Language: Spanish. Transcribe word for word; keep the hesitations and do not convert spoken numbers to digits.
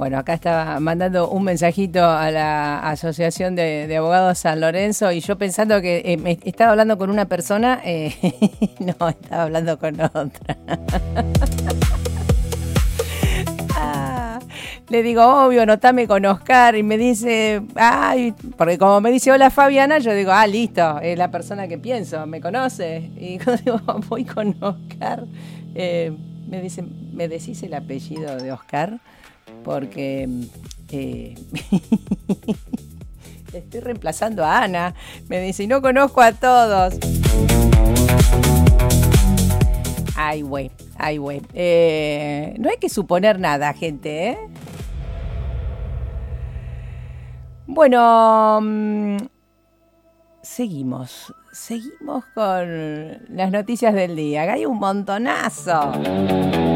Bueno, acá estaba mandando un mensajito a la Asociación de, de Abogados San Lorenzo y yo pensando que eh, me estaba hablando con una persona, eh, no, estaba hablando con otra. ah, le digo, obvio, notame con Oscar y me dice, ay, porque como me dice hola Fabiana, yo digo, ah, listo, es la persona que pienso, me conoce. Y cuando digo, voy con Oscar, eh, me dice, ¿me decís el apellido de Oscar? Porque eh, estoy reemplazando a Ana. Me dice, y no conozco a todos. Ay, güey, ay, güey. Eh, no hay que suponer nada, gente, ¿eh? Bueno, mmm, seguimos. Seguimos con las noticias del día. Acá hay un montonazo.